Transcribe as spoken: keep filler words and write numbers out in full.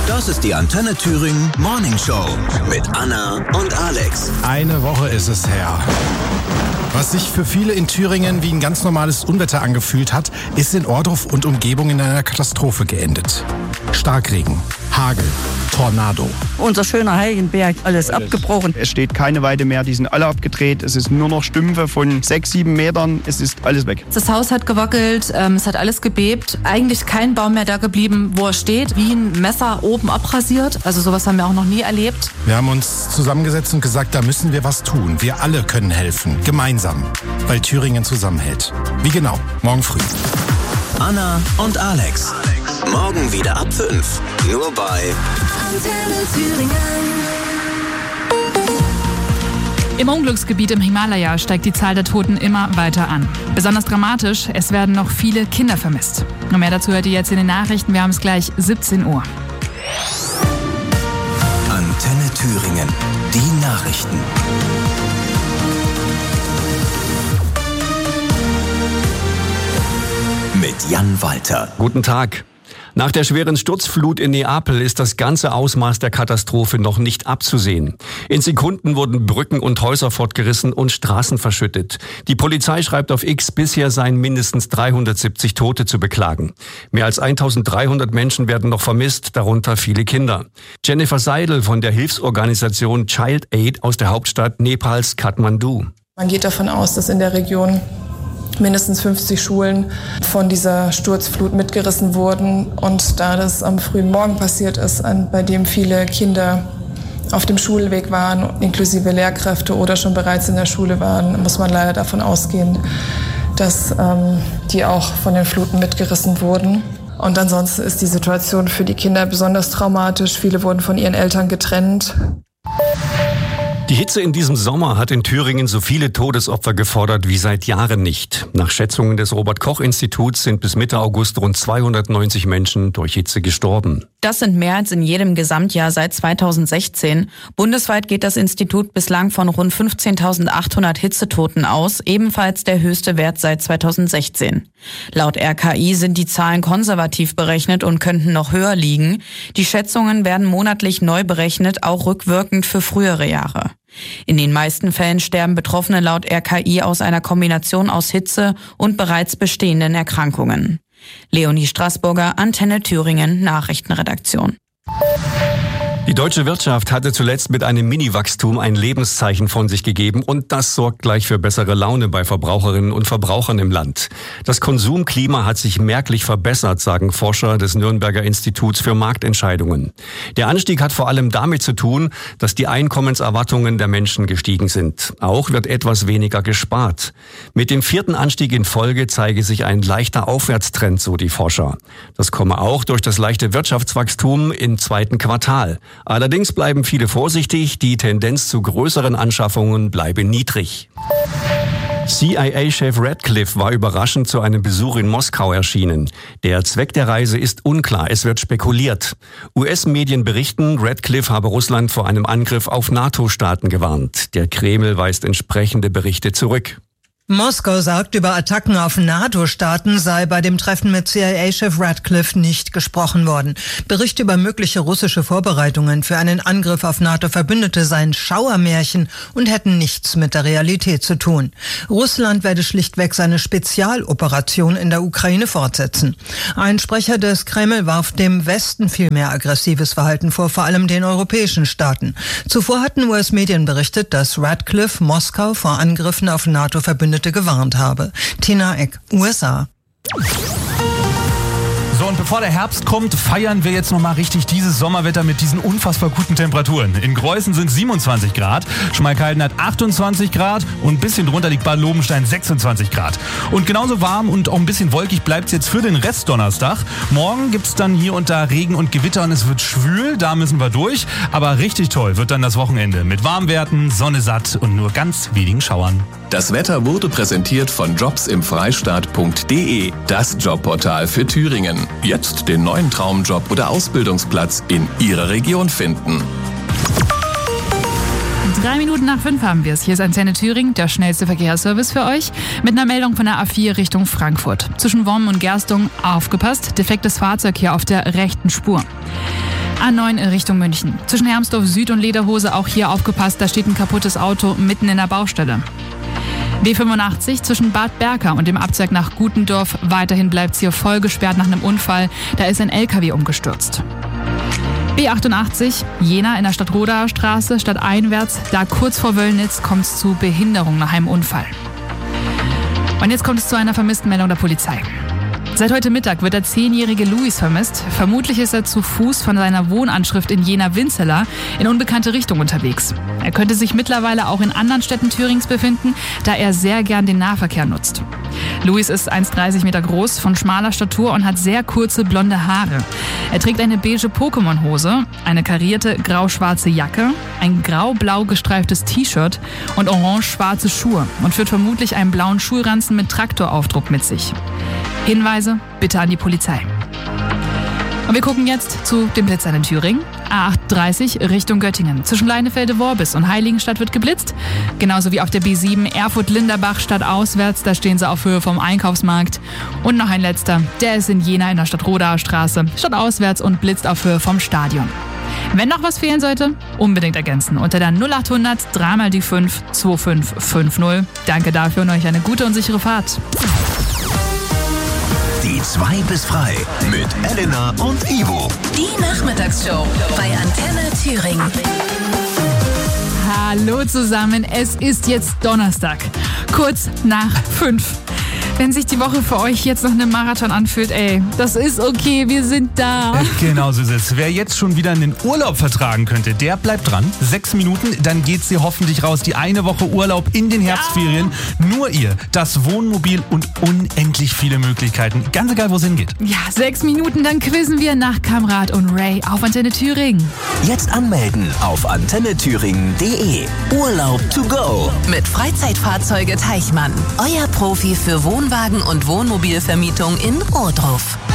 Das ist die Antenne Thüringen Morning Show mit Anna und Alex. Eine Woche ist es her. Was sich für viele in Thüringen wie ein ganz normales Unwetter angefühlt hat, ist in Ohrdruf und Umgebung in einer Katastrophe geendet. Starkregen, Hagel, Tornado. Unser schöner Heiligenberg, alles abgebrochen. Es steht keine Weide mehr, die sind alle abgedreht. Es ist nur noch Stümpfe von sechs, sieben Metern. Es ist alles weg. Das Haus hat gewackelt, ähm, es hat alles gebebt. Eigentlich kein Baum mehr da geblieben, wo er steht. Wie ein Messer oben abrasiert. Also sowas haben wir auch noch nie erlebt. Wir haben uns zusammengesetzt und gesagt, da müssen wir was tun. Wir alle können helfen. Gemeinsam. Weil Thüringen zusammenhält. Wie genau? Morgen früh. Anna und Alex. Morgen wieder ab fünf. Nur bei Antenne Thüringen. Im Unglücksgebiet im Himalaya steigt die Zahl der Toten immer weiter an. Besonders dramatisch, es werden noch viele Kinder vermisst. Und mehr dazu hört ihr jetzt in den Nachrichten. Wir haben es gleich siebzehn Uhr. Antenne Thüringen. Die Nachrichten. Mit Jan Walter. Guten Tag. Nach der schweren Sturzflut in Neapel ist das ganze Ausmaß der Katastrophe noch nicht abzusehen. In Sekunden wurden Brücken und Häuser fortgerissen und Straßen verschüttet. Die Polizei schreibt auf X, bisher seien mindestens dreihundertsiebzig Tote zu beklagen. Mehr als eintausenddreihundert Menschen werden noch vermisst, darunter viele Kinder. Jennifer Seidel von der Hilfsorganisation Child Aid aus der Hauptstadt Nepals, Kathmandu. Man geht davon aus, dass in der Region mindestens fünfzig Schulen von dieser Sturzflut mitgerissen wurden. Und da das am frühen Morgen passiert ist, bei dem viele Kinder auf dem Schulweg waren, inklusive Lehrkräfte oder schon bereits in der Schule waren, muss man leider davon ausgehen, dass ähm, die auch von den Fluten mitgerissen wurden. Und ansonsten ist die Situation für die Kinder besonders traumatisch. Viele wurden von ihren Eltern getrennt. Die Hitze in diesem Sommer hat in Thüringen so viele Todesopfer gefordert wie seit Jahren nicht. Nach Schätzungen des Robert-Koch-Instituts sind bis Mitte August rund zweihundertneunzig Menschen durch Hitze gestorben. Das sind mehr als in jedem Gesamtjahr seit zweitausendsechzehn. Bundesweit geht das Institut bislang von rund fünfzehntausendachthundert Hitzetoten aus, ebenfalls der höchste Wert seit zweitausendsechzehn. Laut R K I sind die Zahlen konservativ berechnet und könnten noch höher liegen. Die Schätzungen werden monatlich neu berechnet, auch rückwirkend für frühere Jahre. In den meisten Fällen sterben Betroffene laut R K I aus einer Kombination aus Hitze und bereits bestehenden Erkrankungen. Leonie Straßburger, Antenne Thüringen, Nachrichtenredaktion. Die deutsche Wirtschaft hatte zuletzt mit einem Mini-Wachstum ein Lebenszeichen von sich gegeben und das sorgt gleich für bessere Laune bei Verbraucherinnen und Verbrauchern im Land. Das Konsumklima hat sich merklich verbessert, sagen Forscher des Nürnberger Instituts für Marktentscheidungen. Der Anstieg hat vor allem damit zu tun, dass die Einkommenserwartungen der Menschen gestiegen sind. Auch wird etwas weniger gespart. Mit dem vierten Anstieg in Folge zeige sich ein leichter Aufwärtstrend, so die Forscher. Das komme auch durch das leichte Wirtschaftswachstum im zweiten Quartal. Allerdings bleiben viele vorsichtig, die Tendenz zu größeren Anschaffungen bleibe niedrig. C I A-Chef Radcliffe war überraschend zu einem Besuch in Moskau erschienen. Der Zweck der Reise ist unklar, es wird spekuliert. U S-Medien berichten, Radcliffe habe Russland vor einem Angriff auf NATO-Staaten gewarnt. Der Kreml weist entsprechende Berichte zurück. Moskau sagt, über Attacken auf NATO-Staaten sei bei dem Treffen mit C I A-Chef Radcliffe nicht gesprochen worden. Berichte über mögliche russische Vorbereitungen für einen Angriff auf NATO-Verbündete seien Schauermärchen und hätten nichts mit der Realität zu tun. Russland werde schlichtweg seine Spezialoperation in der Ukraine fortsetzen. Ein Sprecher des Kreml warf dem Westen viel mehr aggressives Verhalten vor, vor allem den europäischen Staaten. Zuvor hatten U S-Medien berichtet, dass Radcliffe Moskau vor Angriffen auf NATO-Verbündete gewarnt habe. Tina Eck, U S A. So, und bevor der Herbst kommt, feiern wir jetzt nochmal richtig dieses Sommerwetter mit diesen unfassbar guten Temperaturen. In Greußen sind siebenundzwanzig Grad, Schmalkalden hat achtundzwanzig Grad und ein bisschen drunter liegt Bad Lobenstein sechsundzwanzig Grad. Und genauso warm und auch ein bisschen wolkig bleibt es jetzt für den Rest Donnerstag. Morgen gibt es dann hier und da Regen und Gewitter und es wird schwül, da müssen wir durch. Aber richtig toll wird dann das Wochenende mit Warmwerten, Sonne satt und nur ganz wenigen Schauern. Das Wetter wurde präsentiert von jobs im freistaat punkt de, das Jobportal für Thüringen. Jetzt den neuen Traumjob oder Ausbildungsplatz in Ihrer Region finden. Drei Minuten nach fünf haben wir es. Hier ist Antenne Thüringen, der schnellste Verkehrsservice für euch. Mit einer Meldung von der A vier Richtung Frankfurt. Zwischen Worm und Gerstung aufgepasst, defektes Fahrzeug hier auf der rechten Spur. A neun Richtung München. Zwischen Hermsdorf Süd und Lederhose auch hier aufgepasst, da steht ein kaputtes Auto mitten in der Baustelle. B fünfundachtzig zwischen Bad Berka und dem Abzweig nach Gutendorf. Weiterhin bleibt es hier voll gesperrt nach einem Unfall. Da ist ein L K W umgestürzt. B achtundachtzig, Jena in der Stadtrodaer Straße, stadteinwärts. Da kurz vor Wöllnitz kommt es zu Behinderung nach einem Unfall. Und jetzt kommt es zu einer vermissten Meldung der Polizei. Seit heute Mittag wird der zehnjährige Luis vermisst. Vermutlich ist er zu Fuß von seiner Wohnanschrift in Jena-Winzela in unbekannte Richtung unterwegs. Er könnte sich mittlerweile auch in anderen Städten Thürings befinden, da er sehr gern den Nahverkehr nutzt. Luis ist eins Komma dreißig Meter groß, von schmaler Statur und hat sehr kurze blonde Haare. Er trägt eine beige Pokémon-Hose, eine karierte grau-schwarze Jacke, ein grau-blau gestreiftes T-Shirt und orange-schwarze Schuhe und führt vermutlich einen blauen Schulranzen mit Traktoraufdruck mit sich. Hinweise bitte an die Polizei. Und wir gucken jetzt zu den Blitzern in Thüringen. A achtunddreißig Richtung Göttingen. Zwischen Leinefelde-Worbis und Heiligenstadt wird geblitzt. Genauso wie auf der B sieben Erfurt-Linderbach stadtauswärts. Da stehen sie auf Höhe vom Einkaufsmarkt. Und noch ein letzter. Der ist in Jena in der Stadtrodaer Straße. Stadtauswärts und blitzt auf Höhe vom Stadion. Wenn noch was fehlen sollte, unbedingt ergänzen. Unter der null achthundert drei mal die fünf zwei fünf fünf null. Danke dafür und euch eine gute und sichere Fahrt. Die zwei bis frei mit Elena und Ivo. Die Nachmittagsshow bei Antenne Thüringen. Hallo zusammen, es ist jetzt Donnerstag, kurz nach fünf. Wenn sich die Woche für euch jetzt noch eine Marathon anfühlt, ey, das ist okay, wir sind da. Genau so ist es. Wer jetzt schon wieder einen Urlaub vertragen könnte, der bleibt dran. Sechs Minuten, dann geht's dir hoffentlich raus. Die eine Woche Urlaub in den Herbstferien. Ja. Nur ihr, das Wohnmobil und unendlich viele Möglichkeiten. Ganz egal, wo es hingeht. Ja, sechs Minuten, dann quizzen wir nach Kamrat und Ray auf Antenne Thüringen. Jetzt anmelden auf antenne thüringen punkt de. Urlaub to go. Mit Freizeitfahrzeuge Teichmann. Euer Profi für Wohnwagen und Wohnmobilvermietung in Ohrdruf.